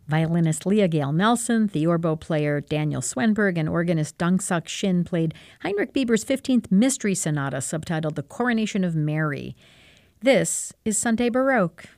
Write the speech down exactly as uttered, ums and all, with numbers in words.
Violinist Leah Gale Nelson, theorbo player Daniel Swenberg, and organist Dongsak Shin played Heinrich Bieber's fifteenth Mystery Sonata, subtitled The Coronation of Mary. This is Sunday Baroque.